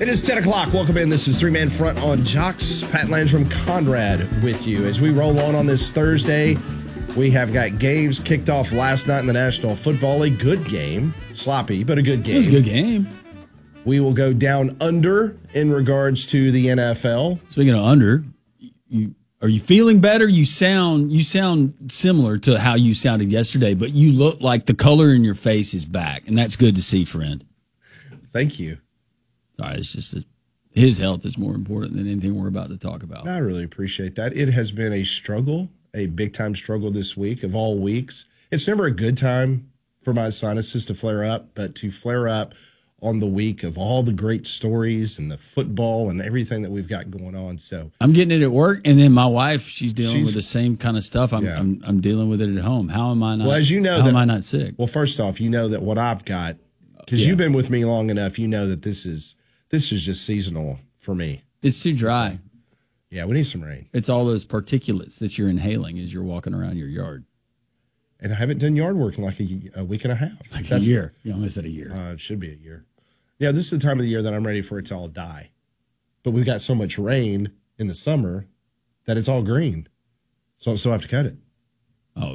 It is 10 o'clock. Welcome in. This is Three Man Front on Jocks. Pat Landrum, Conrad with you. As we roll on this Thursday, we have got games kicked off last night in the National Football League. Good game. Sloppy, but a good game. It was a good game. We will go down under in regards to the NFL. Speaking of under, are you feeling better? You sound similar to how you sounded yesterday, but you look like the color in your face is back, and that's good to see, friend. Thank you. Sorry, it's just his health is more important than anything we're about to talk about. I really appreciate that. It has been a struggle, a big-time struggle this week of all weeks. It's never a good time for my sinuses to flare up, but to flare up on the week of all the great stories and the football and everything that we've got going on. So I'm getting it at work, and then my wife, she's dealing with the same kind of stuff. I'm dealing with it at home. How am I not? Well, as you know, am I not sick? Well, first off, you know that what I've got, because you've been with me long enough, you know that this is just seasonal for me. It's too dry. Yeah, we need some rain. It's all those particulates that you're inhaling as you're walking around your yard. And I haven't done yard work in like a week and a half. A year. You almost said a year. It should be a year. Yeah, this is the time of the year that I'm ready for it to all die. But we've got so much rain in the summer that it's all green. So I still have to cut it. Oh,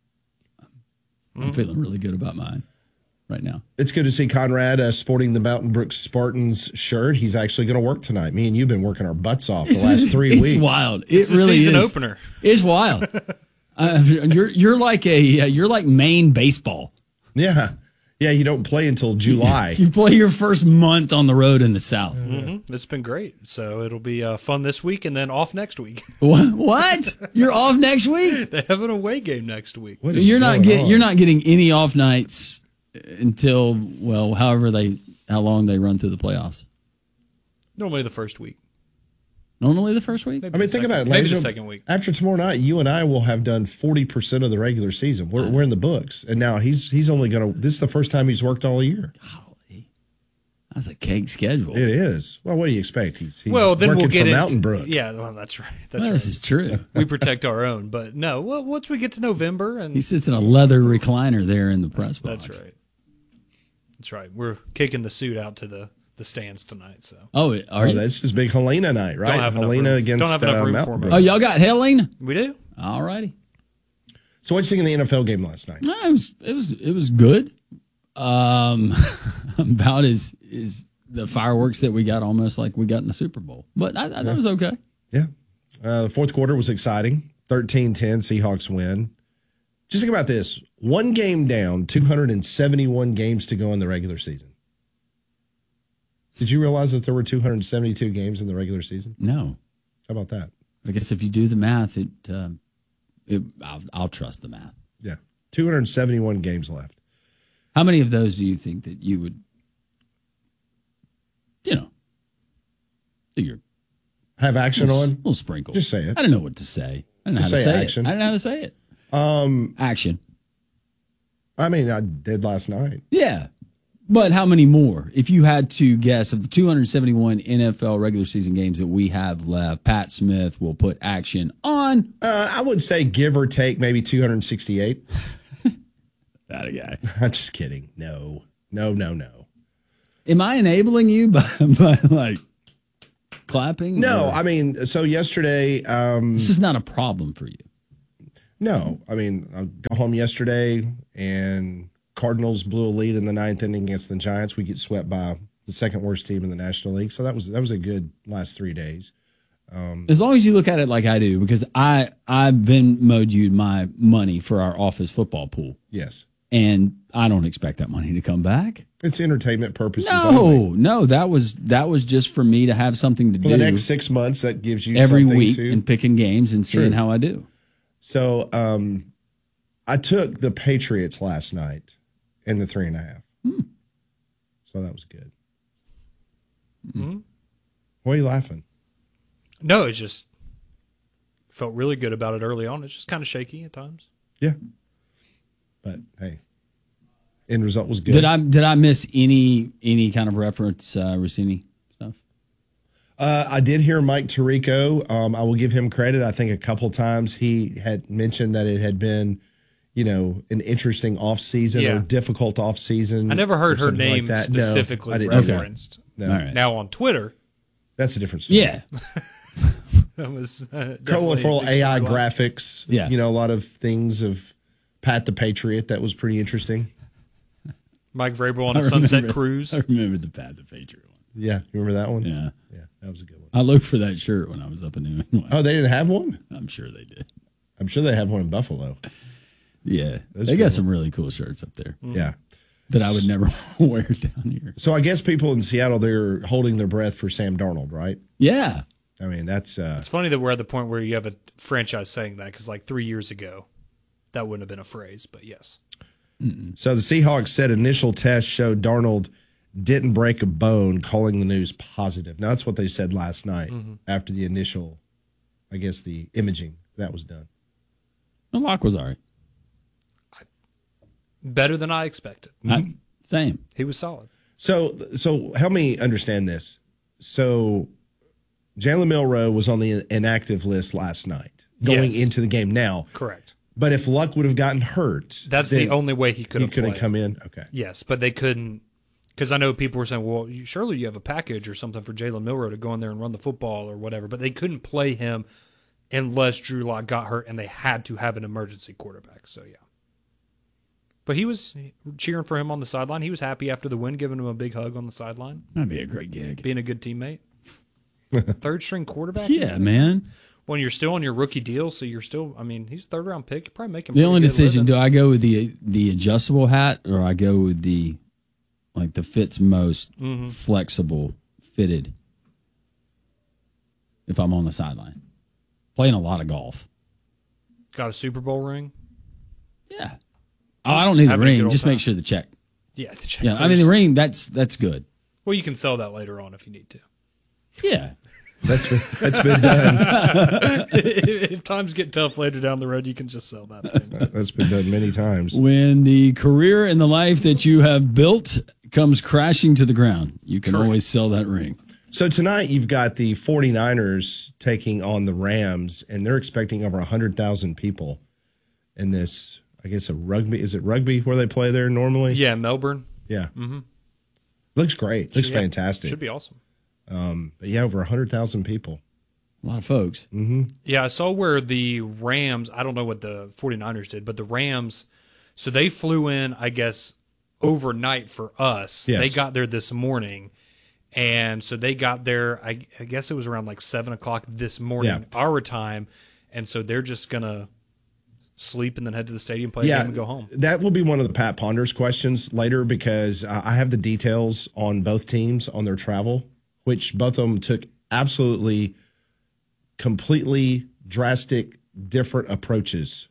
I'm feeling really good about mine right now. It's good to see Conrad sporting the Mountain Brook Spartans shirt. He's actually going to work tonight. Me and you've been working our butts off the last 3 weeks. It's wild. It's really season is. Opener. It's wild. You're like Maine baseball. Yeah. Yeah, you don't play until July. You play your first month on the road in the South. Mm-hmm. It's been great. So it'll be fun this week and then off next week. What? You're off next week? They have an away game next week. You're not getting any off nights until how long they run through the playoffs. Normally the first week. Normally the first week? Maybe think about it. Maybe the second week. After tomorrow night, you and I will have done 40% of the regular season. We're in the books. And now he's only going to – this is the first time he's worked all year. Golly. That's a cake schedule. It is. Well, what do you expect? He's then working we'll get for Mountain Brook. Yeah, well, that's right. This is true. We protect our own. But no, once we get to November – he sits in a leather recliner there in the press box. That's right. That's right. We're kicking the suit out to the stands tonight. So. This is big Helena night, right? Helena against Mountain Brook. Oh, y'all got Helena? We do. All righty. So what did you think of the NFL game last night? No, it was good. About as the fireworks that we got, almost like we got in the Super Bowl. But I thought it was okay. Yeah. The fourth quarter was exciting. 13-10, Seahawks win. Just think about this. One game down, 271 games to go in the regular season. Did you realize that there were 272 games in the regular season? No. How about that? I guess if you do the math, I'll trust the math. Yeah. 271 games left. How many of those do you think that you would, do your... Have action on? A little sprinkle. Just say it. I don't know what to say. I don't know how to say action. I don't know how to say it. Action. I mean, I did last night. Yeah. But how many more? If you had to guess, of the 271 NFL regular season games that we have left, Pat Smith will put action on. I would say give or take maybe 268. That a guy. I'm just kidding. No. Am I enabling you by like clapping? No, or? I mean, so yesterday. This is not a problem for you. No, I mean, I got home yesterday and Cardinals blew a lead in the ninth inning against the Giants. We get swept by the second worst team in the National League. So that was a good last 3 days. As long as you look at it like I do, because I've Venmo'd my money for our office football pool. Yes. And I don't expect that money to come back. It's entertainment purposes only. No, that was just for me to have something to do. For the next 6 months, that gives you every something week to... and picking games and seeing how I do. So I took the Patriots last night in the 3.5. So that was good. Mm-hmm. Why are you laughing? No, it just felt really good about it early on. It's just kind of shaky at times. Yeah. But hey, end result was good. Did I miss any kind of reference Rossini stuff? I did hear Mike Tirico. I will give him credit. I think a couple times he had mentioned that it had been, an interesting offseason or difficult offseason. I never heard her name like that. specifically referenced. No. All right. Now on Twitter, That's a different story. Yeah. that was definitely Colorful a big AI storyline. graphics. Yeah. You know, a lot of things of Pat the Patriot. That was pretty interesting. Mike Vrabel on a sunset cruise. I remember the Pat the Patriot one. Yeah. You remember that one? Yeah. Yeah. That was a good one. I looked for that shirt when I was up in New England. Oh, they didn't have one? I'm sure they did. I'm sure they have one in Buffalo. Yeah. Those They people- got some really cool shirts up there Yeah. that I would never wear down here. So I guess people in Seattle, they're holding their breath for Sam Darnold, right? Yeah. I mean, that's It's funny that we're at the point where you have a franchise saying that because like 3 years ago, that wouldn't have been a phrase, but yes. so the Seahawks said initial tests showed Darnold didn't break a bone, calling the news positive. Now that's what they said last night after the initial, I guess the imaging that was done. The lock was all right. Better than I expected. Same. He was solid. So help me understand this. So Jalen Milroe was on the inactive list last night going Yes. into the game now. Correct. But if Luck would have gotten hurt, That's then the only way he could he have couldn't played. come in. Okay. Yes, but they couldn't because I know people were saying, well, surely you have a package or something for Jalen Milroe to go in there and run the football or whatever, but they couldn't play him unless Drew Lock got hurt and they had to have an emergency quarterback. So, yeah. But he was cheering for him on the sideline. He was happy after the win, giving him a big hug on the sideline, That'd be a great gig. being a good teammate. Third string quarterback? Yeah, man. When you're still on your rookie deal, so you're still, I mean, he's a third round pick. You probably make him The only pretty good decision, living. do I go with the adjustable hat or I go with the fits most flexible fitted if I'm on the sideline? Playing a lot of golf. Got a Super Bowl ring? Yeah. Oh, I don't need the Having a good ring. old Just time. make sure the check. Yeah, the check Yeah, I mean the ring. That's good. Well, you can sell that later on if you need to. Yeah. That's been done. If times get tough later down the road, you can just sell that thing. That's been done many times. When the career and the life that you have built comes crashing to the ground, you can Correct. always sell that ring. So tonight you've got the 49ers taking on the Rams, and they're expecting over 100,000 people in this, I guess, a rugby. Is it rugby where they play there normally? Yeah, Melbourne. Yeah. Looks great. Looks Yeah, fantastic. Should be awesome. But yeah, over 100,000 people. A lot of folks. Yeah, I saw where the Rams, I don't know what the 49ers did, but the Rams, so they flew in, I guess, overnight for us. Yes. They got there this morning. And so they got there, I guess it was around like 7 o'clock this morning, our time. And so they're just going to sleep and then head to the stadium, play a game, and go home. That will be one of the Pat Ponders questions later because I have the details on both teams on their travel, which both of them took absolutely, completely drastic, different approaches.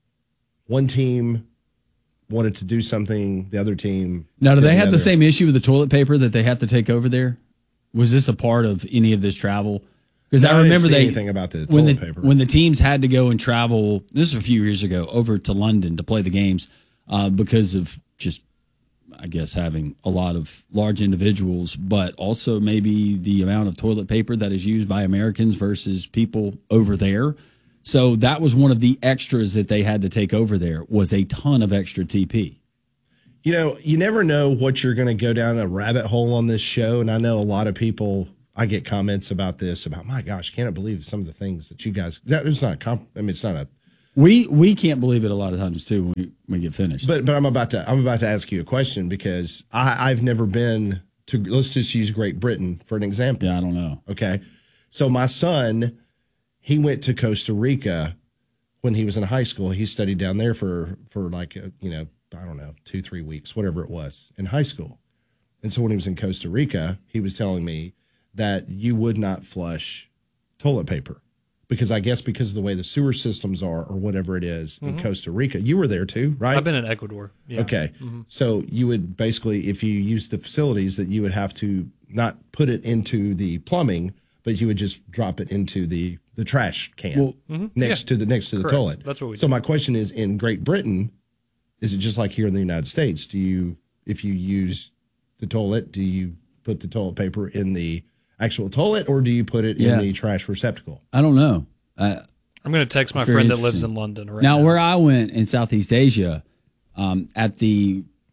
One team wanted to do something, the other team. Now, do did they have the other. same issue with the toilet paper that they have to take over there? Was this a part of any of this travel? Because No, I remember didn't see they anything about the when toilet the paper. when the teams had to go and travel. This was a few years ago over to London to play the games because of just, I guess, having a lot of large individuals, but also maybe the amount of toilet paper that is used by Americans versus people over there. So that was one of the extras that they had to take over there was a ton of extra TP. You know, you never know what you're going to go down a rabbit hole on this show. And I know a lot of people, I get comments about this, about, my gosh, can't believe some of the things that you guys, that is not, it's not a, We can't believe it a lot of times too when we get finished. but I'm about to ask you a question because I've never been to, let's just use Great Britain for an example. yeah, I don't know. Okay. So my son, he went to Costa Rica when he was in high school. He studied down there for like, I don't know, 2-3 weeks, whatever it was in high school. And so when he was in Costa Rica, he was telling me that you would not flush toilet paper because I guess because of the way the sewer systems are or whatever it is in Costa Rica. You were there too, right? I've been in Ecuador. Yeah. Okay. So you would basically, if you use the facilities, that you would have to not put it into the plumbing, but you would just drop it into the trash can next to the Correct. toilet. That's what we So do. my question is, in Great Britain, is it just like here in the United States? If you use the toilet, do you put the toilet paper in the actual toilet or do you put it in the trash receptacle? I don't know. I'm going to text my Very friend that lives interesting. in London right Now, now. where I went in Southeast Asia, at the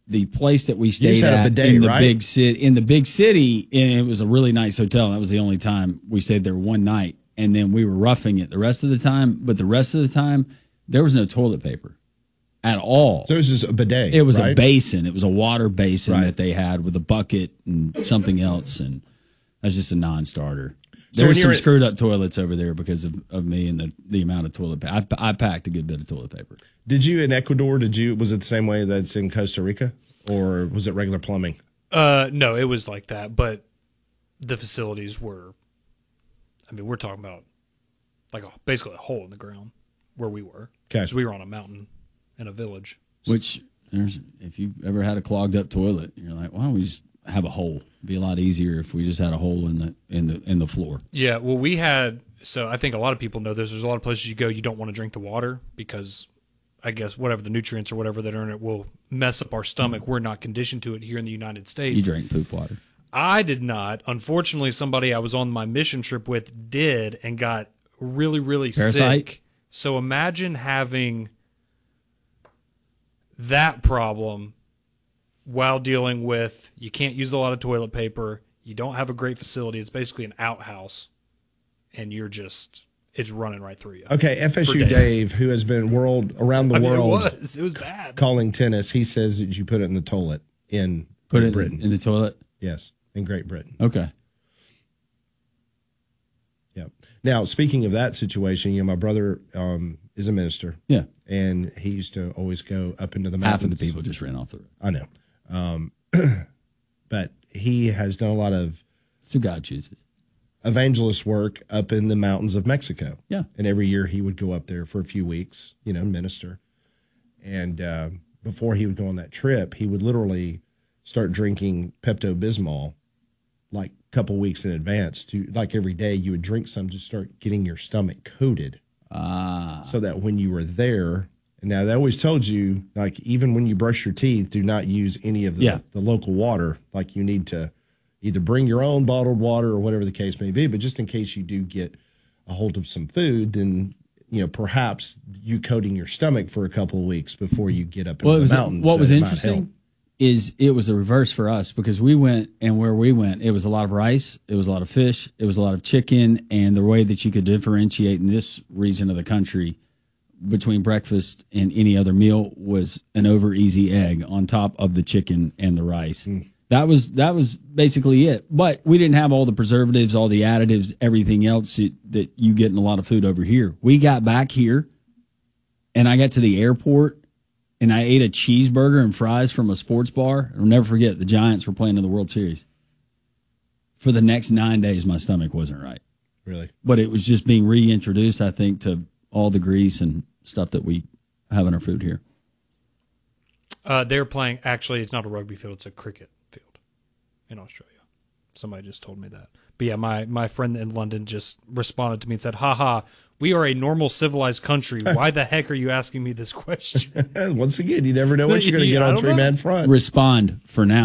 the place that we just stayed had a at bidet, in the right? big city, and it was a really nice hotel. That was the only time we stayed there one night, and then we were roughing it the rest of the time. But the rest of the time, there was no toilet paper at all. So it was just a bidet. It was right? a basin. It was a water basin Right. that they had with a bucket and something else, and that was just a non-starter. So There were when some you're screwed up toilets over there because of me and the amount of toilet paper. I packed a good bit of toilet paper. Did you in Ecuador? Was it the same way that's in Costa Rica, or was it regular plumbing? No, it was like that, but the facilities were. I mean, we're talking about like basically a hole in the ground where we were. Okay. 'Cause we were on a mountain in a village. Which, if you've ever had a clogged up toilet, you're like, why don't we just have a hole? It'd be a lot easier if we just had a hole in the floor. Yeah, well, we had. So I think a lot of people know this. There's a lot of places you go, you don't want to drink the water because, I guess, whatever the nutrients or whatever that are in it will mess up our stomach. We're not conditioned to it here in the United States. You drank poop water. I did not. Unfortunately, somebody I was on my mission trip with did and got really, really Parasite? sick. So imagine having that problem while dealing with you can't use a lot of toilet paper, you don't have a great facility, it's basically an outhouse, and it's running right through you. Okay, For FSU days. Dave, who has been around the I mean, world it was bad. calling tennis, he says that you put it in the toilet in Put Great it Britain. in the toilet? Yes, in Great Britain. Okay. Yeah. Now, speaking of that situation, my brother is a minister. Yeah. And he used to always go up into the mountains. Half of the people just ran off the road. I know. But he has done a lot of So God chooses. evangelist work up in the mountains of Mexico. Yeah. And every year he would go up there for a few weeks, minister. And before he would go on that trip, he would literally start drinking Pepto-Bismol like a couple weeks in advance like every day you would drink some to start getting your stomach coated. So that when you were there, and now they always told you, like, even when you brush your teeth, do not use any of the local water. Like, you need to either bring your own bottled water or whatever the case may be. But just in case you do get a hold of some food, then, perhaps you coating your stomach for a couple of weeks before you get up into the mountains. What was it might interesting help. is it was the reverse for us because we went, and where we went, it was a lot of rice, it was a lot of fish, it was a lot of chicken, and the way that you could differentiate in this region of the country between breakfast and any other meal was an over easy egg on top of the chicken and the rice. That was basically it. But we didn't have all the preservatives, all the additives, everything else that you get in a lot of food over here. We got back here, and I got to the airport, and I ate a cheeseburger and fries from a sports bar. I'll never forget, the Giants were playing in the World Series. For the next 9 days, my stomach wasn't right. Really? But it was just being reintroduced, I think, to all the grease and stuff that we have in our food here. They're playing, actually, it's not a rugby field, it's a cricket field in Australia. Somebody just told me that. But yeah, my friend in London just responded to me and said, haha, we are a normal civilized country. Why the heck are you asking me this question? Once again, you never know what you're going to get I on don't three-man front. Respond for now, ...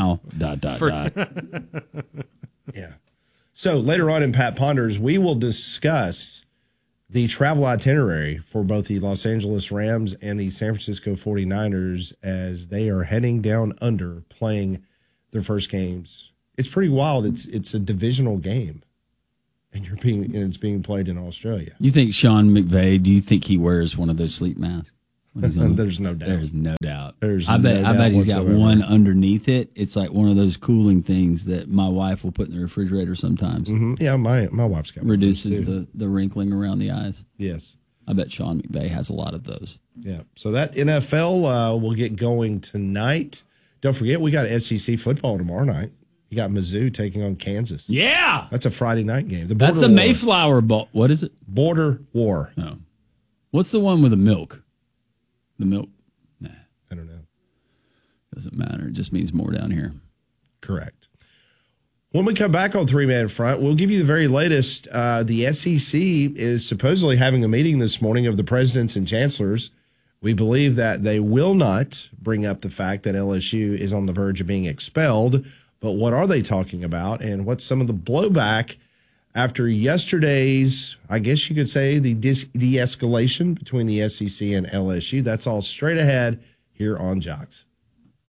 Yeah. So later on in Pat Ponders, we will discuss the travel itinerary for both the Los Angeles Rams and the San Francisco 49ers as they are heading down under playing their first games. It's pretty wild. It's a divisional game, and it's being played in Australia. You think Sean McVay, do you think he wears one of those sleep masks? when he's on? There's no doubt. There's no doubt. I bet he's got whatsoever. one underneath it. It's like one of those cooling things that my wife will put in the refrigerator sometimes. Mhm. Yeah, my wife's got one of those, Reduces too. the wrinkling around the eyes. Yes. I bet Sean McVay has a lot of those. Yeah. So that NFL will get going tonight. Don't forget, we got SEC football tomorrow night. You got Mizzou taking on Kansas. Yeah. That's a Friday night game. That's the Border War. Mayflower Bowl. What is it? Border War. Oh. What's the one with the milk? The milk? Nah, I don't know. doesn't matter. It just means more down here. Correct. When we come back on Three Man Front, we'll give you the very latest. The SEC is supposedly having a meeting this morning of the presidents and chancellors. We believe that they will not bring up the fact that LSU is on the verge of being expelled. But what are they talking about, and what's some of the blowback after yesterday's, I guess you could say, the de-escalation between the SEC and LSU? That's all straight ahead here on Jocks.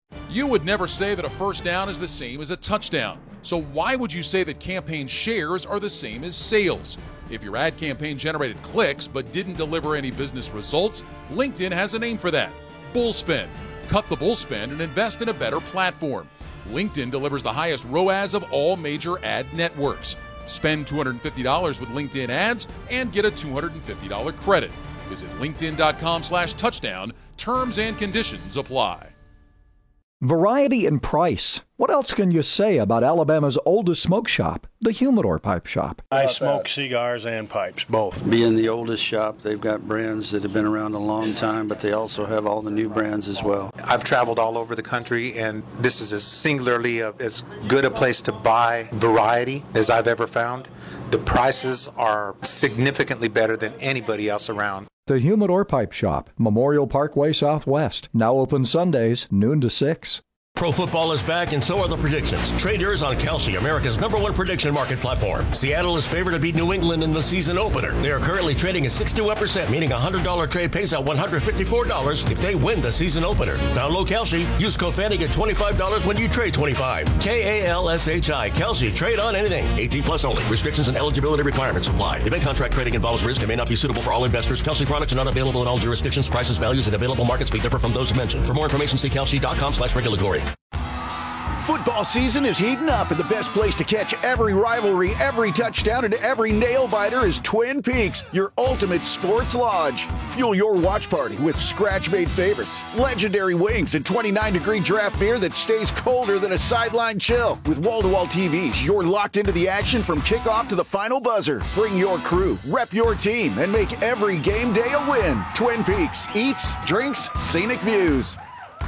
You would never say that a first down is the same as a touchdown. So why would you say that campaign shares are the same as sales? If your ad campaign generated clicks but didn't deliver any business results, LinkedIn has a name for that: bullspend. Cut the bullspend and invest in a better platform. LinkedIn delivers the highest ROAS of all major ad networks. Spend $250 with LinkedIn ads and get a $250 credit. Visit linkedin.com/touchdown. Terms and conditions apply. Variety and price. What else can you say about Alabama's oldest smoke shop, the Humidor Pipe Shop? I smoke cigars and pipes, both. Being the oldest shop, they've got brands that have been around a long time, but they also have all the new brands as well. I've traveled all over the country, and this is singularly as good a place to buy variety as I've ever found. The prices are significantly better than anybody else around. The Humidor Pipe Shop, Memorial Parkway Southwest. Now open Sundays, noon to 6. Pro football is back, and so are the predictions. Traders on Kalshi, America's #1 prediction market platform. Seattle is favored to beat New England in the season opener. They are currently trading at 61%, meaning a $100 trade pays out $154 if they win the season opener. Download Kalshi. Use code FANTY, get $25 when you trade $25. KALSHI. Kalshi. Trade on anything. 18 plus only. Restrictions and eligibility requirements apply. Event contract trading involves risk and may not be suitable for all investors. Kalshi products are not available in all jurisdictions. Prices, values, and available markets may differ from those mentioned. For more information, see kalshi.com/regulatory. Football season is heating up, and the best place to catch every rivalry, every touchdown, and every nail-biter is Twin Peaks, your ultimate sports lodge. Fuel your watch party with scratch-made favorites, legendary wings, and 29-degree draft beer that stays colder than a sideline chill. With wall-to-wall TVs, you're locked into the action from kickoff to the final buzzer. Bring your crew, rep your team, and make every game day a win. Twin Peaks. Eats, drinks, scenic views.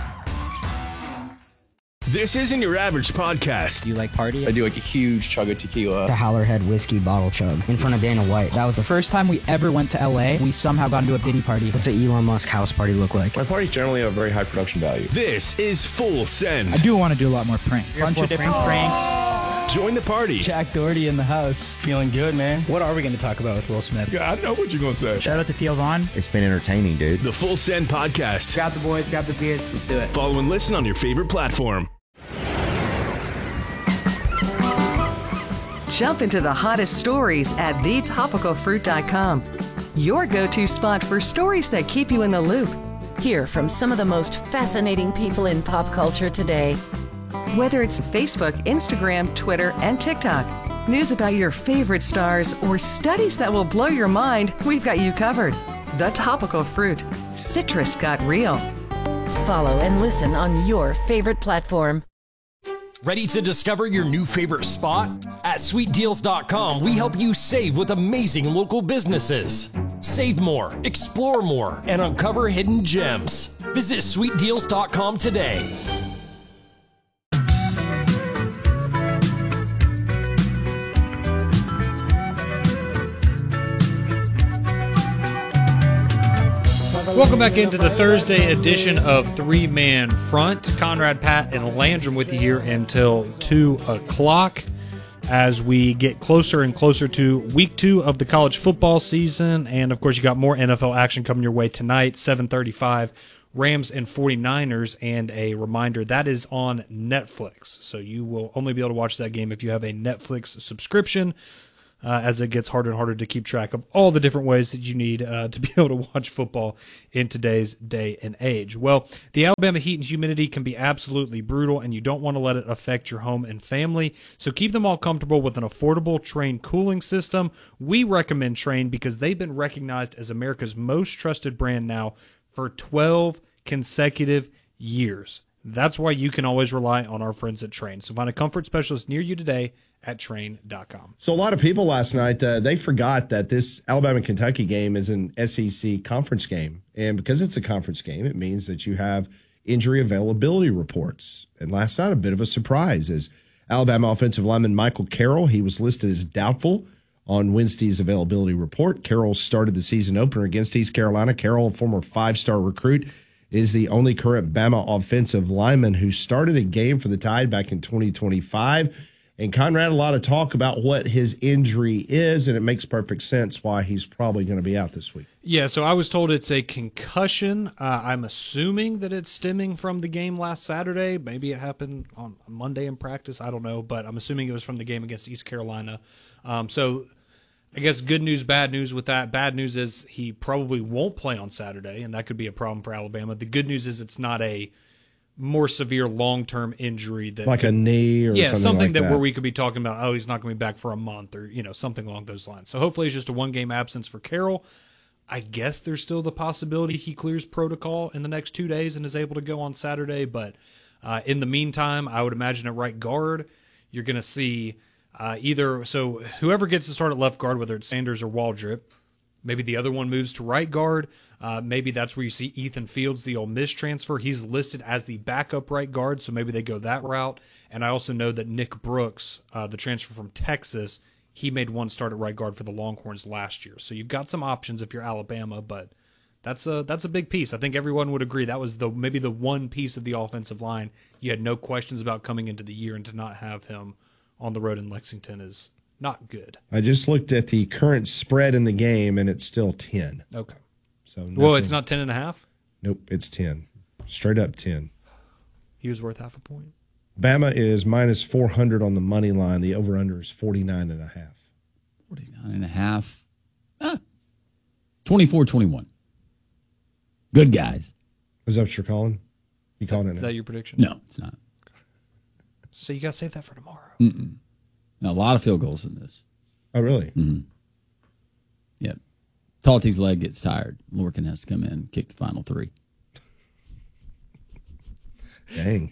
This isn't your average podcast. Do you like party? I do like a huge chug of tequila. The Howlerhead whiskey bottle chug in front of Dana White. That was the first time we ever went to LA. We somehow got into a Diddy party. What's an Elon Musk house party look like? My parties generally have very high production value. This is Full Send. I do want to do a lot more pranks. Bunch of different pranks. Join the party. Jack Doherty in the house. Feeling good, man. What are we going to talk about with Will Smith? Yeah, I know what you're going to say. Shout out to Theo Vaughn. It's been entertaining, dude. The Full Send podcast. Grab the boys, grab the beers. Let's do it. Follow and listen on your favorite platform. Jump into the hottest stories at thetopicalfruit.com. Your go-to spot for stories that keep you in the loop. Hear from some of the most fascinating people in pop culture today. Whether it's Facebook, Instagram, Twitter, and TikTok, news about your favorite stars, or studies that will blow your mind, we've got you covered. The Topical Fruit. Citrus got real. Follow and listen on your favorite platform. Ready to discover your new favorite spot? At sweetdeals.com, we help you save with amazing local businesses. Save more, explore more, and uncover hidden gems. Visit sweetdeals.com today. Welcome back into the Thursday edition of Three Man Front. Conrad, Pat, and Landrum with you here until 2 o'clock as we get closer and closer to week 2 of the college football season. And, of course, you got more NFL action coming your way tonight, 7:35, Rams and 49ers. And a reminder, that is on Netflix. So you will only be able to watch that game if you have a Netflix subscription. As it gets harder and harder to keep track of all the different ways that you need to be able to watch football in today's day and age. Well, the Alabama heat and humidity can be absolutely brutal, and you don't want to let it affect your home and family. So keep them all comfortable with an affordable Trane cooling system. We recommend Trane because they've been recognized as America's most trusted brand now for 12 consecutive years. That's why you can always rely on our friends at Trane. So find a comfort specialist near you today at Trane.com. So a lot of people last night, they forgot that this Alabama-Kentucky game is an SEC conference game. And because it's a conference game, it means that you have injury availability reports. And last night, a bit of a surprise is Alabama offensive lineman Michael Carroll. He was listed as doubtful on Wednesday's availability report. Carroll started the season opener against East Carolina. Carroll, a former 5-star recruit, is the only current Bama offensive lineman who started a game for the Tide back in 2025. And Conrad, a lot of talk about what his injury is, and it makes perfect sense why he's probably going to be out this week. Yeah, so I was told it's a concussion. I'm assuming that it's stemming from the game last Saturday. Maybe it happened on Monday in practice. I don't know, but I'm assuming it was from the game against East Carolina. So I guess good news, bad news with that. Bad news is he probably won't play on Saturday, and that could be a problem for Alabama. The good news is it's not a more severe long-term injury that like a knee or something like that. Where we could be talking about, oh, he's not going to be back for a month or, something along those lines. So hopefully it's just a one-game absence for Carroll. I guess there's still the possibility he clears protocol in the next 2 days and is able to go on Saturday. But in the meantime, I would imagine at right guard, you're going to see so whoever gets to start at left guard, whether it's Sanders or Waldrop, maybe the other one moves to right guard. Maybe that's where you see Ethan Fields, the Ole Miss transfer. He's listed as the backup right guard, so maybe they go that route. And I also know that Nick Brooks, the transfer from Texas, he made one start at right guard for the Longhorns last year. So you've got some options if you're Alabama, but that's a big piece. I think everyone would agree that was maybe the one piece of the offensive line you had no questions about coming into the year, and to not have him on the road in Lexington is not good. I just looked at the current spread in the game, and it's still 10. Okay. So well, it's not 10.5? Nope, it's 10. Straight up 10. He was worth half a point. Bama is minus 400 on the money line. The over-under is 49.5. 49.5. 24-21. Good guys. Is that what you're calling? You calling it now? Is that your prediction? No, it's not. So you got to save that for tomorrow. Mm-mm. Now, a lot of field goals in this. Oh, really? Mm-hmm. Yep. Talty's leg gets tired. Lorcan has to come in and kick the final 3. Dang.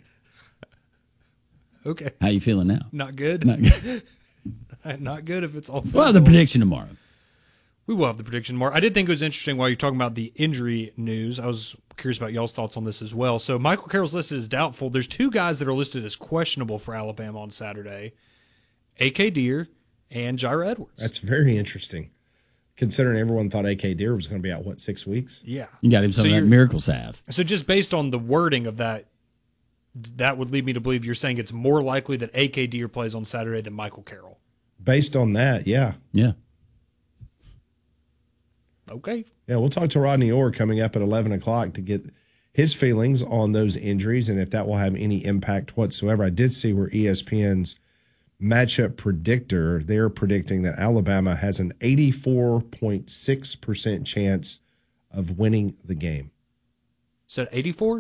Okay. How you feeling now? Not good. Not good. Not good if it's all. Well, the prediction tomorrow. We will have the prediction tomorrow. I did think it was interesting while you're talking about the injury news. I was curious about y'all's thoughts on this as well. So Michael Carroll's listed as doubtful. There's 2 guys that are listed as questionable for Alabama on Saturday: A.K. Deer and Jair Edwards. That's very interesting, considering everyone thought A.K. Deer was going to be out, 6 weeks? Yeah. You got him some of that miracle salve. So just based on the wording of that would lead me to believe you're saying it's more likely that A.K. Deer plays on Saturday than Michael Carroll. Based on that, yeah. Yeah. Okay. Yeah, we'll talk to Rodney Orr coming up at 11 o'clock to get his feelings on those injuries and if that will have any impact whatsoever. I did see where ESPN's matchup predictor, they're predicting that Alabama has an 84.6% chance of winning the game. So 84?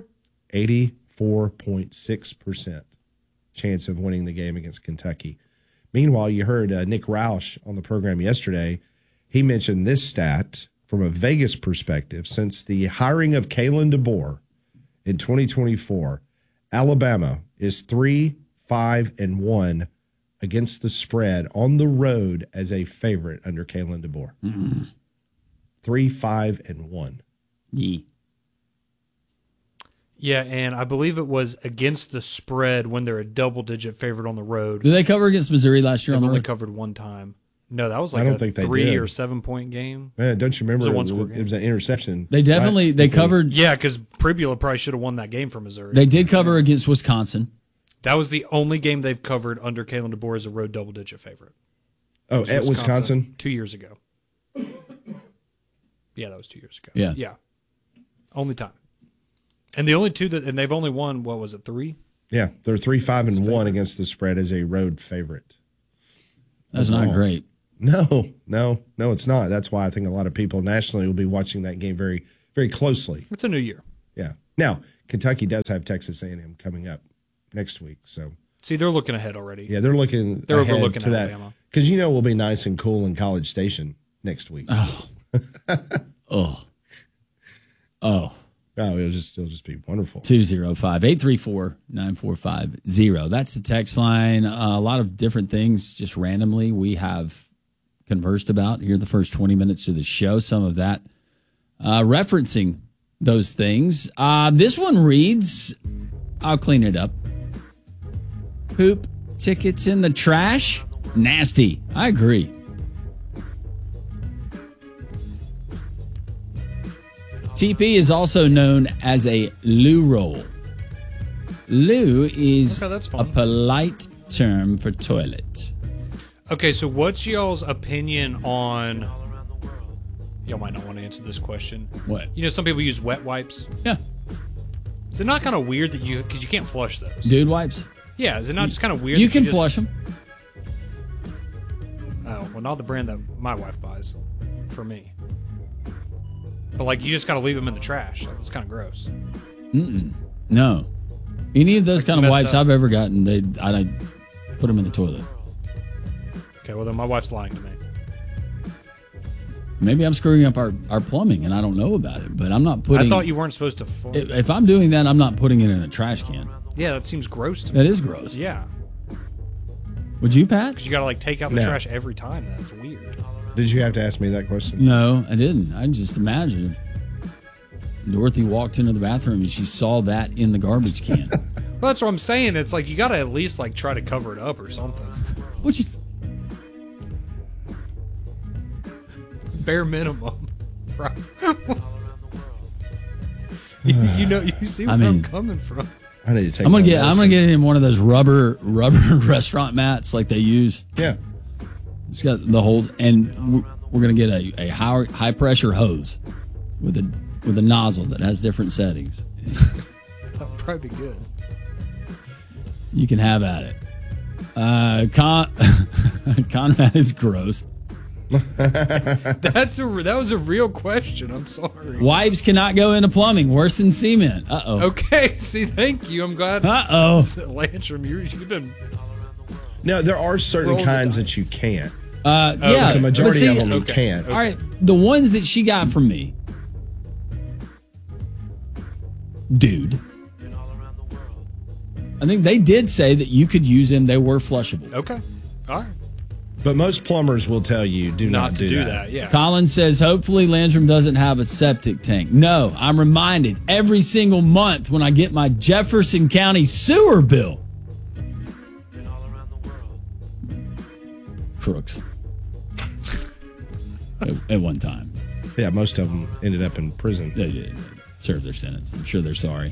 84.6% chance of winning the game against Kentucky. Meanwhile, you heard Nick Roush on the program yesterday. He mentioned this stat from a Vegas perspective. Since the hiring of Kalen DeBoer in 2024, Alabama is 3-5-1 against the spread on the road as a favorite under Kalen DeBoer. 3-5-1. Yeah. Yeah, and I believe it was against the spread when they're a double-digit favorite on the road. Did they cover against Missouri last year on the road? They've only covered one time. No, that was like I don't think they 3 did. or 7 point game. Man, don't you remember? It was a one-score game. It was an interception. They definitely they covered. Yeah, because Pribula probably should have won that game for Missouri. They did cover against Wisconsin. That was the only game they've covered under Kalen DeBoer as a road double-digit favorite. Oh, at Wisconsin? 2 years ago. Yeah, that was 2 years ago. Yeah. Yeah. Only time. And the only 2 and they've only won, what was it, 3? Yeah, they're 3-5-1 against the spread as a road favorite. That's not great. No, it's not. That's why I think a lot of people nationally will be watching that game very, very closely. It's a new year. Yeah. Now, Kentucky does have Texas A&M coming up next week. So see, they're looking ahead already. Yeah, they're overlooking to Alabama. Because we'll be nice and cool in College Station next week. Oh, it'll just be wonderful. 205-834-9450. That's the text line. A lot of different things just randomly we have conversed about here the first 20 minutes of the show. Some of that referencing those things. This one reads, I'll clean it up. Poop tickets in the trash? Nasty. I agree. TP is also known as a loo roll. Loo is a polite term for toilet. Okay, so what's y'all's opinion on... Y'all might not want to answer this question. What? You know, some people use wet wipes. Yeah. Is it not kind of weird that you... Because you can't flush those. Dude wipes? Yeah, is it not just kind of weird? You that can just, flush them. Oh, well, not the brand that my wife buys for me. But, like, you just got to leave them in the trash. That's kind of gross. No. Any of those Like kind of messed wipes up. I've ever gotten, I put them in the toilet. Okay, well, then my wife's lying to me. Maybe I'm screwing up our plumbing and I don't know about it, but I'm not putting... I thought you weren't supposed to... If I'm doing that, I'm not putting it in a trash can. Yeah, that seems gross to me. That is gross. Yeah. Would you, Pat? Because you got to, like, take out the No. trash every time. That's weird. Did you have to ask me that question? No, I didn't. I just imagine if Dorothy walked into the bathroom and she saw that in the garbage can. Well, that's what I'm saying. It's like you got to at least, like, try to cover it up or something. Which is... Bare minimum. Right. you know, you see where I'm coming from. I need to take. I'm gonna get it in one of those rubber restaurant mats like they use. Yeah, it's got the holes, and we're gonna get a high pressure hose with a nozzle that has different settings. That'd probably be good. You can have at it. Conrad is gross. That was a real question. I'm sorry. Wipes cannot go into plumbing. Worse than cement. Uh-oh. Okay. See, thank you. I'm glad. Uh-oh. Lantrum, you've been... No, there are certain kinds that you can't. Yeah. The majority see, of them you can't. All right. The ones that she got from me. Dude. I think they did say that you could use them. They were flushable. Okay. All right. But most plumbers will tell you do not do that. Yeah. Colin says, hopefully Landrum doesn't have a septic tank. No, I'm reminded every single month when I get my Jefferson County sewer bill. Crooks. at one time. Yeah, most of them ended up in prison. They served their sentence. I'm sure they're sorry.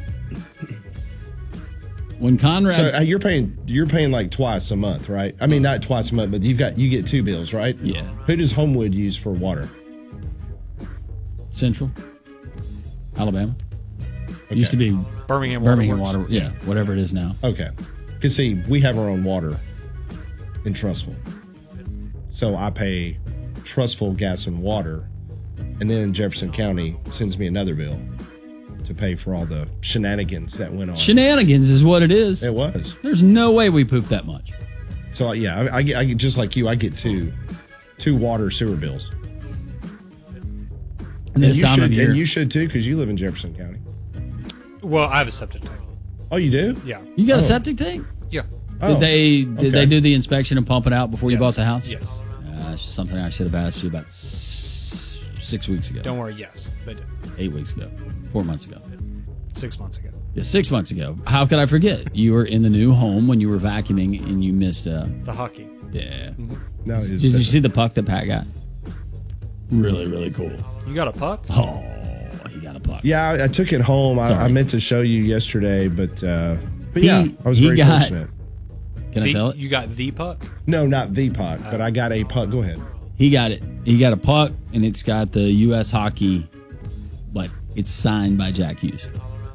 When Conrad, so you're paying like twice a month, right? I mean, not twice a month, but you get two bills, right? Yeah. Who does Homewood use for water? Central, Alabama. Okay. Used to be Birmingham Water. Yeah, whatever it is now. Okay. Because see, we have our own water in Trussville, so I pay Trussville gas and water, and then Jefferson County sends me another bill to pay for all the shenanigans that went on. Shenanigans is what it is. It was. There's no way we poop that much. So yeah, I get just like you. I get two water sewer bills. And this time of year, and you should too, because you live in Jefferson County. Well, I have a septic tank. Oh, you do? Yeah. You got a septic tank? Yeah. Did they do the inspection and pump it out before you bought the house? Yes. That's just something I should have asked you about 6 weeks ago. Don't worry. Yes, they did. 8 weeks ago. 4 months ago. 6 months ago. Yeah, 6 months ago. How could I forget? You were in the new home when you were vacuuming and you missed the hockey. Yeah. Mm-hmm. No, did you see the puck that Pat got? Really, really cool. You got a puck? Oh, he got a puck. Yeah, I took it home. I meant to show you yesterday, but yeah, I was very fortunate. Can I tell it? You got the puck? No, not the puck, but I got a puck. Go ahead. He got it. He got a puck, and it's got the U.S. hockey, like it's signed by Jack Hughes.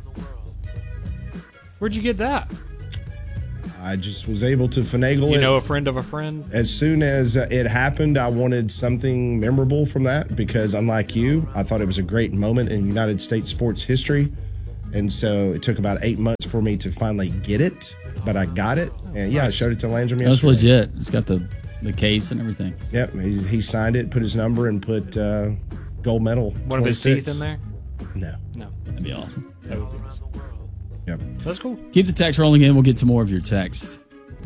Where'd you get that? I just was able to finagle it. You know a friend of a friend? As soon as it happened, I wanted something memorable from that because, unlike you, I thought it was a great moment in United States sports history. And so it took about 8 months for me to finally get it, but I got it. And yeah, I showed it to Landrum yesterday. That's legit. It's got the case and everything. Yep, he signed it, put his number, and put gold medal. One of his teeth in there? No. That'd be awesome. That would be awesome. Yep. That's cool. Keep the text rolling in. We'll get to more of your text.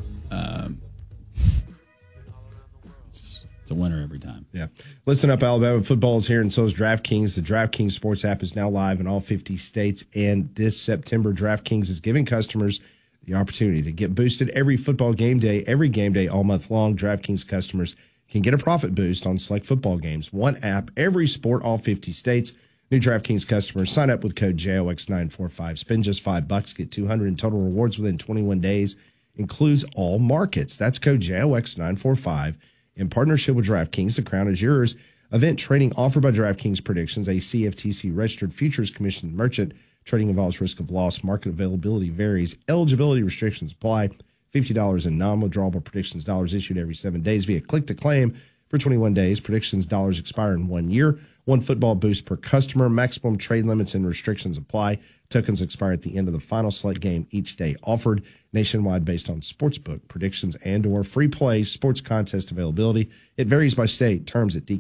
It's a winner every time. Yeah. Listen up, Alabama. Football is here, and so is DraftKings. The DraftKings Sports app is now live in all 50 states, and this September, DraftKings is giving customers the opportunity to get boosted every football game day, all month long. DraftKings customers can get a profit boost on select football games. One app, every sport, all 50 states. New DraftKings customers sign up with code JOX945. Spend just $5, get $200 in total rewards within 21 days. includes all markets. That's code JOX945 in partnership with DraftKings. The crown is yours. Event trading offered by DraftKings Predictions, a CFTC registered futures commission merchant. Trading involves risk of loss. Market availability varies. Eligibility restrictions apply. $50 in non-withdrawable predictions dollars issued every 7 days via click to claim for 21 days. Predictions dollars expire in 1 year. One football boost per customer. Maximum trade limits and restrictions apply. Tokens expire at the end of the final select game each day offered. Nationwide based on sportsbook predictions and or free play sports contest availability. It varies by state. Terms at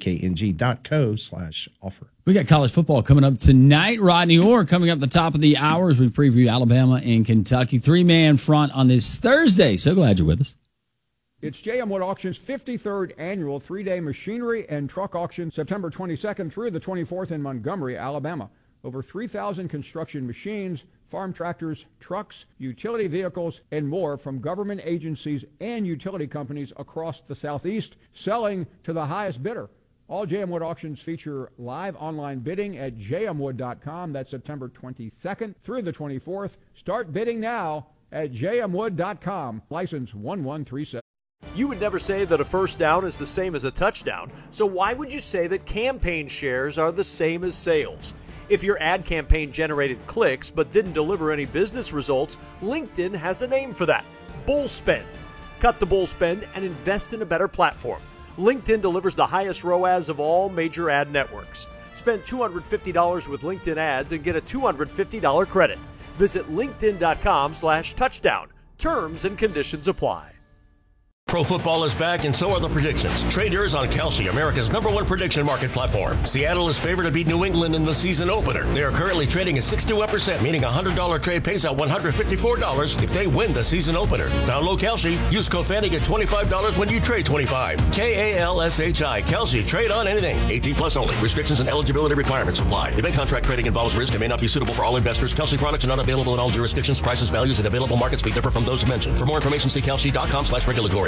dkng.co/offer. We got college football coming up tonight. Rodney Orr coming up the top of the hour as we preview Alabama and Kentucky. 3-man front on this Thursday. So glad you're with us. It's J.M. Wood Auction's 53rd annual 3-day machinery and truck auction, September 22nd through the 24th in Montgomery, Alabama. Over 3,000 construction machines, farm tractors, trucks, utility vehicles, and more from government agencies and utility companies across the Southeast, selling to the highest bidder. All J.M. Wood auctions feature live online bidding at jmwood.com. That's September 22nd through the 24th. Start bidding now at jmwood.com. License 1137. You would never say that a first down is the same as a touchdown, so why would you say that campaign shares are the same as sales? If your ad campaign generated clicks but didn't deliver any business results, LinkedIn has a name for that: bull spend. Cut the bull spend and invest in a better platform. LinkedIn delivers the highest ROAS of all major ad networks. Spend $250 with LinkedIn ads and get a $250 credit. Visit linkedin.com/touchdown. Terms and conditions apply. Pro football is back, and so are the predictions. Trade yours on Kalshi, America's #1 prediction market platform. Seattle is favored to beat New England in the season opener. They are currently trading at 62%, meaning a $100 trade pays out $154 if they win the season opener. Download Kalshi. Use code FANNY, get $25 when you trade $25. KALSHI. Kalshi. Trade on anything. 18 plus only. Restrictions and eligibility requirements apply. Event contract trading involves risk and may not be suitable for all investors. Kalshi products are not available in all jurisdictions. Prices, values, and available markets may differ from those mentioned. For more information, see kalshi.com/regulatory.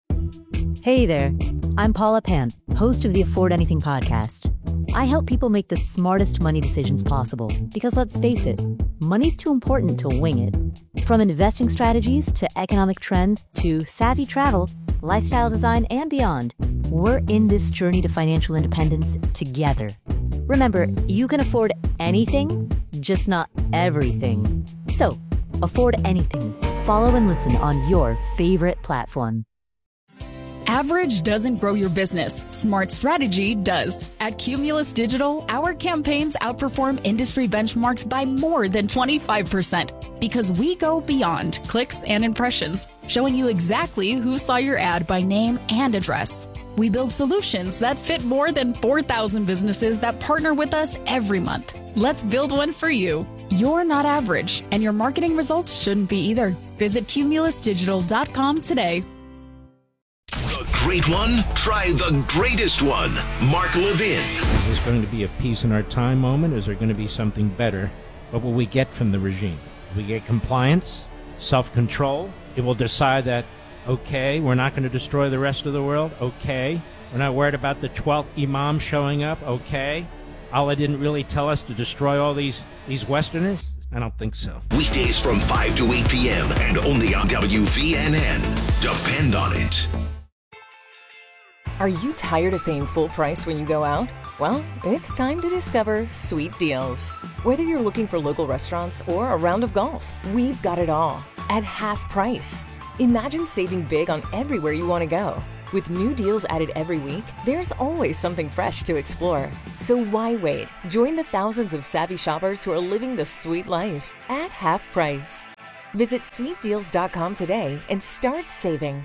Hey there, I'm Paula Pant, host of the Afford Anything podcast. I help people make the smartest money decisions possible because, let's face it, money's too important to wing it. From investing strategies to economic trends to savvy travel, lifestyle design, and beyond, we're in this journey to financial independence together. Remember, you can afford anything, just not everything. So, afford anything. Follow and listen on your favorite platform. Average doesn't grow your business. Smart strategy does. At Cumulus Digital, our campaigns outperform industry benchmarks by more than 25% because we go beyond clicks and impressions, showing you exactly who saw your ad by name and address. We build solutions that fit more than 4,000 businesses that partner with us every month. Let's build one for you. You're not average, and your marketing results shouldn't be either. Visit cumulusdigital.com today. Great one? Try the greatest one. Mark Levin. Is this going to be a peace in our time moment? Is there going to be something better? What will we get from the regime? We get compliance, self-control. It will decide that, okay, we're not going to destroy the rest of the world. Okay. We're not worried about the 12th imam showing up. Okay. Allah didn't really tell us to destroy all these Westerners. I don't think so. Weekdays from 5 to 8 p.m. and only on WVNN. Depend on it. Are you tired of paying full price when you go out? Well, it's time to discover Sweet Deals. Whether you're looking for local restaurants or a round of golf, we've got it all at half price. Imagine saving big on everywhere you want to go. With new deals added every week, there's always something fresh to explore. So why wait? Join the thousands of savvy shoppers who are living the sweet life at half price. Visit sweetdeals.com today and start saving.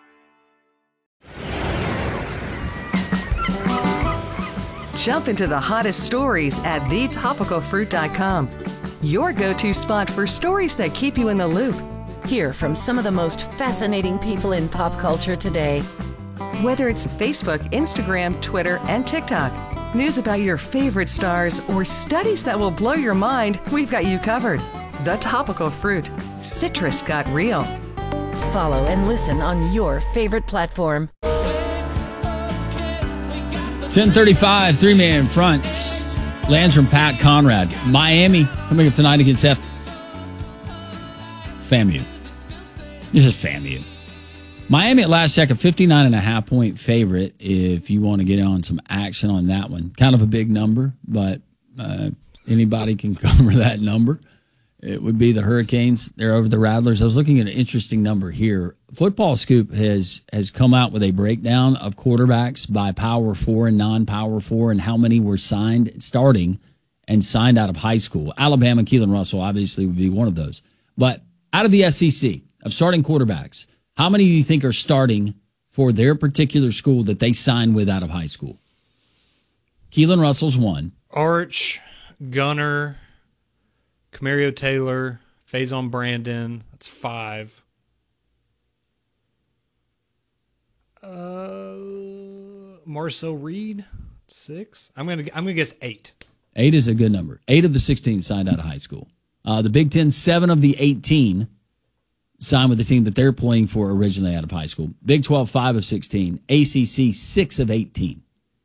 Jump into the hottest stories at thetopicalfruit.com. Your go-to spot for stories that keep you in the loop. Hear from some of the most fascinating people in pop culture today. Whether it's Facebook, Instagram, Twitter, and TikTok, news about your favorite stars, or studies that will blow your mind, we've got you covered. The Topical Fruit. Citrus got real. Follow and listen on your favorite platform. 10:35, 3-man front. Landrum, Pat Conrad. Miami coming up tonight against FAMU. This is FAMU. Miami at last check, a 59.5-point favorite if you want to get on some action on that one. Kind of a big number, but anybody can cover that number. It would be the Hurricanes. They're over the Rattlers. I was looking at an interesting number here. Football Scoop has come out with a breakdown of quarterbacks by Power 4 and non-Power 4 and how many were starting and signed out of high school. Alabama, Keelan Russell obviously would be one of those. But out of the SEC, of starting quarterbacks, how many do you think are starting for their particular school that they signed with out of high school? Keelan Russell's one. Arch, Gunner, Camario Taylor, Faison Brandon. That's 5. Marcel Reed, 6. I'm gonna guess 8. 8 is a good number. 8 of the 16 signed out of high school. The Big Ten, 7 of the 18 signed with the team that they're playing for originally out of high school. Big 12, 5 of 16. ACC, 6 of 18.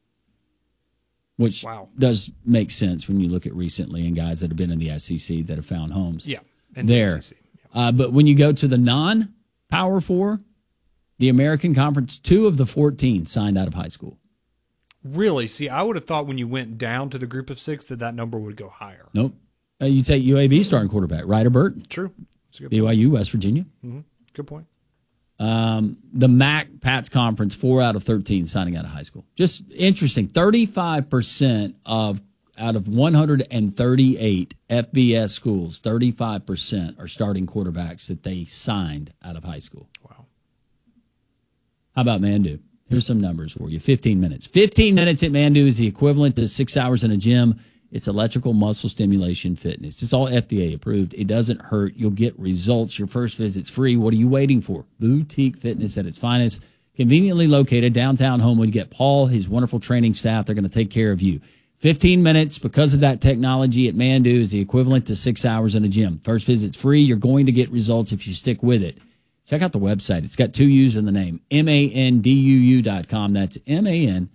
Which does make sense when you look at recently and guys that have been in the SEC that have found homes. Yeah, there. The SEC. Yeah. But when you go to the non-Power 4, the American Conference, 2 of the 14 signed out of high school. Really? See, I would have thought when you went down to the group of 6 that number would go higher. Nope. You take UAB starting quarterback, Ryder Burton. True. BYU, West Virginia. Mm-hmm. Good point. The MAC Pats Conference, 4 out of 13 signing out of high school. Just interesting. 35% out of 138 FBS schools, 35% are starting quarterbacks that they signed out of high school. Wow. How about Mandu? Here's some numbers for you. 15 minutes. 15 minutes at Mandu is the equivalent to 6 hours in a gym. It's electrical muscle stimulation fitness. It's all FDA approved. It doesn't hurt. You'll get results. Your first visit's free. What are you waiting for? Boutique fitness at its finest. Conveniently located downtown Homewood. Get Paul, his wonderful training staff. They're going to take care of you. 15 minutes because of that technology at Mandu is the equivalent to 6 hours in a gym. First visit's free. You're going to get results if you stick with it. Check out the website. It's got 2 U's in the name. MANDUU.com. That's MANDUU.com.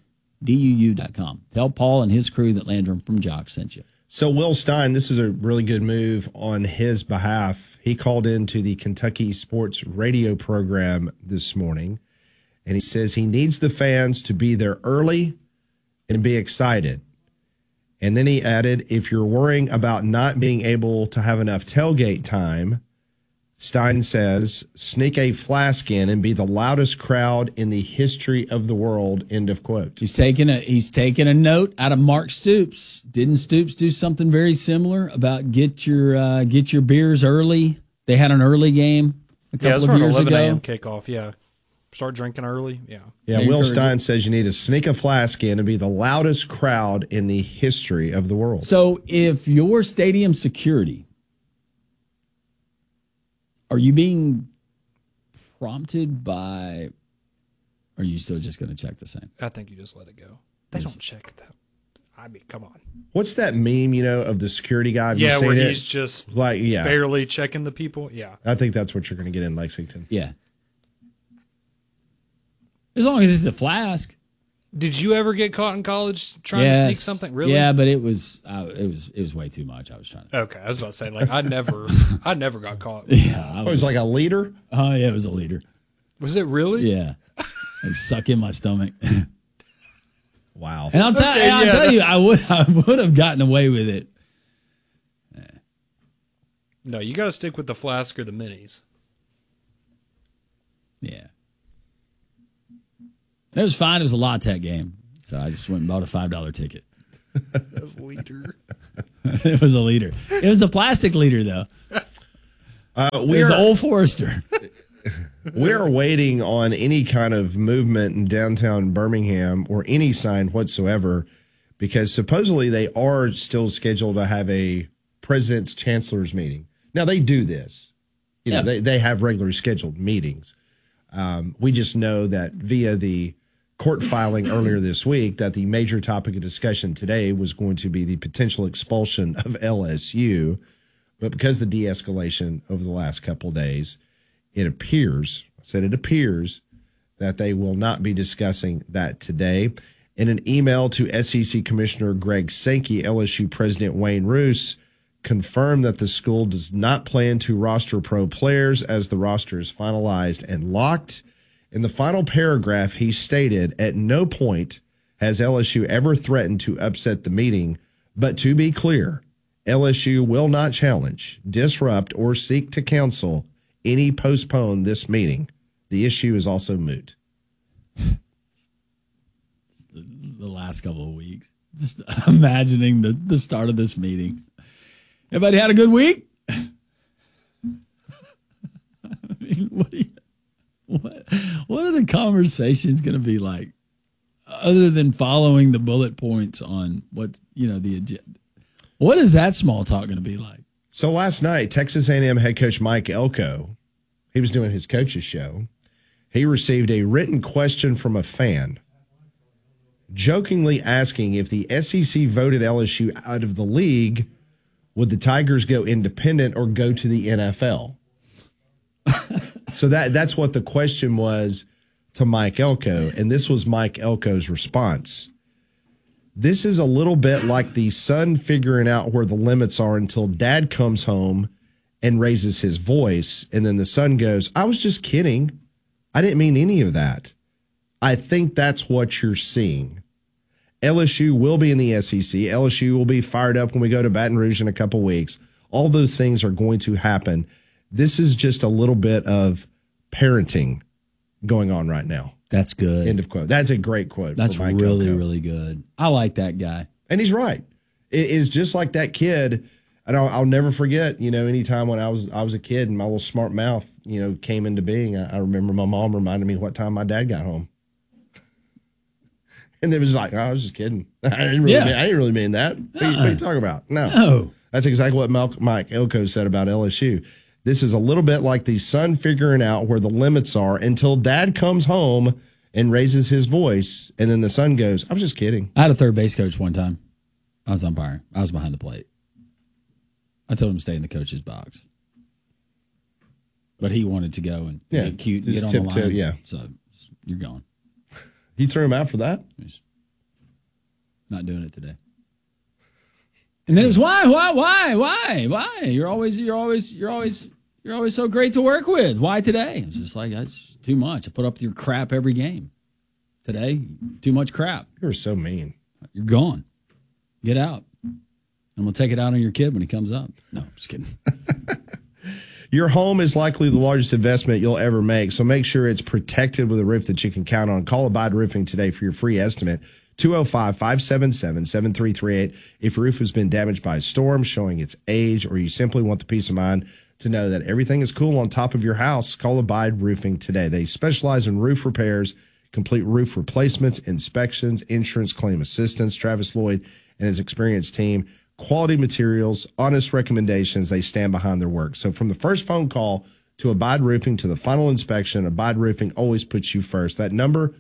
Tell Paul and his crew that Landrum from Jock sent you. So Will Stein, this is a really good move on his behalf. He called into the Kentucky Sports Radio program this morning, and he says he needs the fans to be there early and be excited. And then he added, if you're worrying about not being able to have enough tailgate time, Stein says, sneak a flask in and be the loudest crowd in the history of the world, end of quote. He's taking a note out of Mark Stoops. Didn't Stoops do something very similar about get your beers early? They had an early game a couple of years ago. 11 a.m. kickoff, yeah. Start drinking early, yeah. Yeah, Will Stein says you need to sneak a flask in and be the loudest crowd in the history of the world. So if your stadium security, are you being prompted by, or are you still just going to check the same? I think you just let it go. They don't check that. I mean, come on. What's that meme, of the security guy? Have you seen where it? he's just yeah. barely checking the people. Yeah. I think that's what you're going to get in Lexington. Yeah. As long as it's a flask. Did you ever get caught in college trying to sneak something? Really? Yeah, but it was way too much. I was trying to. Okay, I was about to say I never got caught. Yeah, it was like a liter. Oh yeah, it was a liter. Was it really? Yeah, it suck in my stomach. Wow. And I'll tell you, I would have gotten away with it. No, you got to stick with the flask or the minis. Yeah. It was fine. It was a La Tech game. So I just went and bought a $5 ticket. A liter. It was a liter. It was the plastic liter, though. It was Old Forester. We're waiting on any kind of movement in downtown Birmingham or any sign whatsoever because supposedly they are still scheduled to have a president's chancellor's meeting. Now, they do this. They have regularly scheduled meetings. We just know that via the court filing earlier this week that the major topic of discussion today was going to be the potential expulsion of LSU. But because of the de-escalation over the last couple of days, it appears that they will not be discussing that today. In an email to SEC Commissioner Greg Sankey, LSU President Wayne Roos confirmed that the school does not plan to roster pro players as the roster is finalized and locked. In the final paragraph, he stated, at no point has LSU ever threatened to upset the meeting, but to be clear, LSU will not challenge, disrupt, or seek to cancel any postpone this meeting. The issue is also moot. The last couple of weeks. Just imagining the start of this meeting. Everybody had a good week? I mean, what are the conversations going to be like other than following the bullet points on what, the agenda? What is that small talk going to be like? So last night, Texas A&M head coach Mike Elko, he was doing his coach's show. He received a written question from a fan jokingly asking if the SEC voted LSU out of the league, would the Tigers go independent or go to the NFL? So that's what the question was to Mike Elko, and this was Mike Elko's response. This is a little bit like the son figuring out where the limits are until dad comes home and raises his voice, and then the son goes, I was just kidding. I didn't mean any of that. I think that's what you're seeing. LSU will be in the SEC. LSU will be fired up when we go to Baton Rouge in a couple weeks. All those things are going to happen. This is just a little bit of parenting going on right now. That's good. End of quote. That's a great quote. That's really, really good. I like that guy. And he's right. It is just like that kid. And I'll never forget, anytime when I was a kid and my little smart mouth, came into being, I remember my mom reminded me what time my dad got home. And it was like, I was just kidding. I didn't really mean that. What are you talking about? No. That's exactly what Mike Elko said about LSU. This is a little bit like the son figuring out where the limits are until dad comes home and raises his voice, and then the son goes, I was just kidding. I had a third base coach one time. I was umpiring. I was behind the plate. I told him to stay in the coach's box. But he wanted to go and get cute and get on the line. So you're gone. He threw him out for that? He's not doing it today. And then it was why? You're always so great to work with. Why today? It's just like, that's too much. I put up with your crap every game. Today, too much crap. You were so mean. You're gone. Get out. And we'll take it out on your kid when he comes up. No, I'm just kidding. Your home is likely the largest investment you'll ever make, so make sure it's protected with a roof that you can count on. Call Abide Roofing today for your free estimate, 205-577-7338. If your roof has been damaged by a storm, showing its age, or you simply want the peace of mind to know that everything is cool on top of your house, call Abide Roofing today. They specialize in roof repairs, complete roof replacements, inspections, insurance claim assistance. Travis Lloyd and his experienced team, quality materials, honest recommendations. They stand behind their work. So from the first phone call to Abide Roofing to the final inspection, Abide Roofing always puts you first. That number,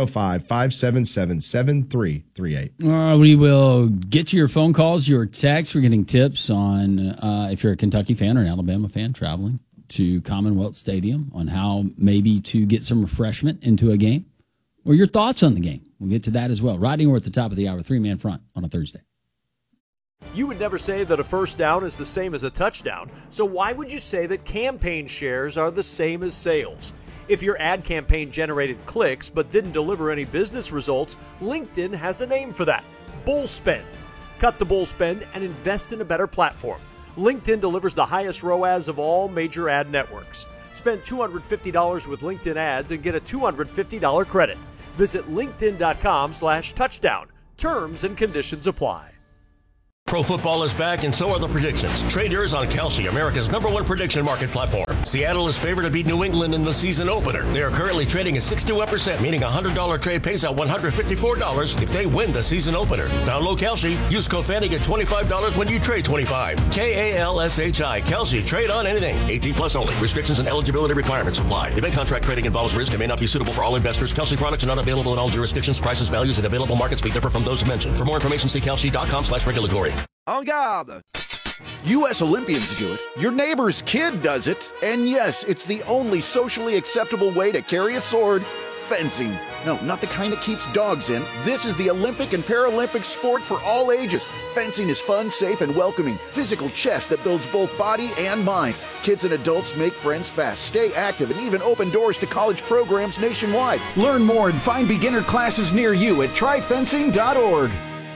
205-577-7338. We will get to your phone calls, your texts. We're getting tips on if you're a Kentucky fan or an Alabama fan traveling to Commonwealth Stadium on how maybe to get some refreshment into a game or your thoughts on the game. We'll get to that as well. Rodney Orr at the top of the hour, 3-man front on a Thursday. You would never say that a first down is the same as a touchdown, so why would you say that campaign shares are the same as sales? If your ad campaign generated clicks but didn't deliver any business results, LinkedIn has a name for that: bull spend. Cut the bull spend and invest in a better platform. LinkedIn delivers the highest ROAS of all major ad networks. Spend $250 with LinkedIn ads and get a $250 credit. Visit linkedin.com/touchdown. Terms and conditions apply. Pro football is back, and so are the predictions. Trade yours on Kalshi, America's #1 prediction market platform. Seattle is favored to beat New England in the season opener. They are currently trading at 61%, meaning a $100 trade pays out $154 if they win the season opener. Download Kalshi. Use code FANNY, get $25 when you trade $25. KALSHI. Kalshi. Trade on anything. 18 plus only. Restrictions and eligibility requirements apply. Event contract trading involves risk and may not be suitable for all investors. Kalshi products are not available in all jurisdictions. Prices, values, and available markets may differ from those mentioned. For more information, see kalshi.com/regulatory. En garde! U.S. Olympians do it. Your neighbor's kid does it. And yes, it's the only socially acceptable way to carry a sword fencing. No, not the kind that keeps dogs in. This is the Olympic and Paralympic sport for all ages. Fencing is fun, safe, and welcoming. Physical chess that builds both body and mind. Kids and adults make friends fast, stay active, and even open doors to college programs nationwide. Learn more and find beginner classes near you at tryfencing.org.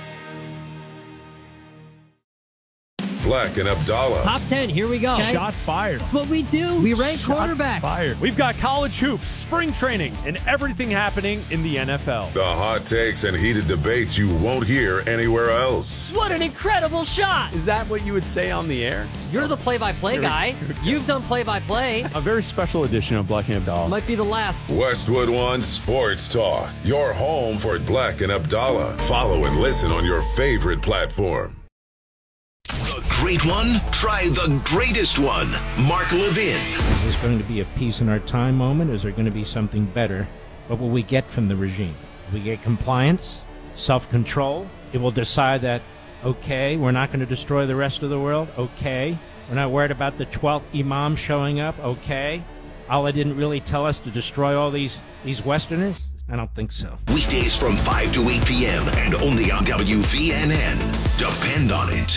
Black and Abdallah. Top 10, here we go. Okay. Shots fired. That's what we do. We rank quarterbacks. Fired. We've got college hoops, spring training, and everything happening in the NFL. The hot takes and heated debates you won't hear anywhere else. What an incredible shot. Is that what you would say on the air? You're the play-by-play guy. You've done play-by-play. A very special edition of Black and Abdallah. Might be the last. Westwood One Sports Talk. Your home for Black and Abdallah. Follow and listen on your favorite platform. Great one? Try the greatest one. Mark Levin. Is this going to be a peace in our time moment? Is there going to be something better? What will we get from the regime? We get compliance, self-control. It will decide that, okay, we're not going to destroy the rest of the world. Okay. We're not worried about the 12th imam showing up. Okay. Allah didn't really tell us to destroy all these Westerners. I don't think so. Weekdays from 5 to 8 p.m. and only on WVNN. Depend on it.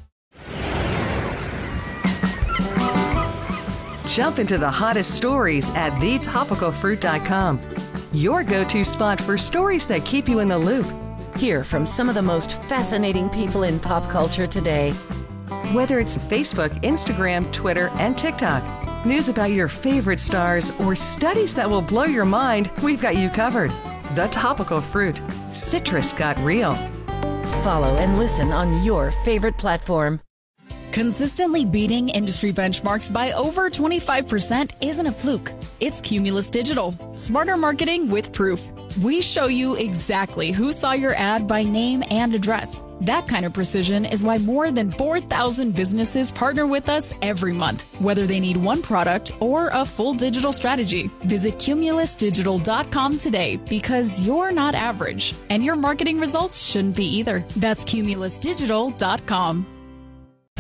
Jump into the hottest stories at thetopicalfruit.com. Your go-to spot for stories that keep you in the loop. Hear from some of the most fascinating people in pop culture today. Whether it's Facebook, Instagram, Twitter, and TikTok, news about your favorite stars, or studies that will blow your mind, we've got you covered. The Topical Fruit. Citrus got real. Follow and listen on your favorite platform. Consistently beating industry benchmarks by over 25% isn't a fluke. It's Cumulus Digital. Smarter marketing with proof. We show you exactly who saw your ad by name and address. That kind of precision is why more than 4,000 businesses partner with us every month, whether they need one product or a full digital strategy. Visit cumulusdigital.com today because you're not average, and your marketing results shouldn't be either. That's cumulusdigital.com.